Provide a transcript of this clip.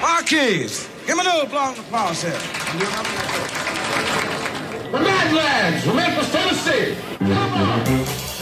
Marquise, give me another block of applause here. The Mad Lads from Memphis, Tennessee.